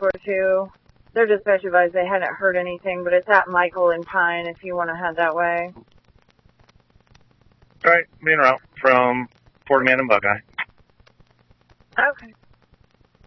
for too. Their dispatch advised they hadn't heard anything, but it's at Michael and Pine if you want to head that way. All right, being route from Fort Amanda and Buckeye. Okay.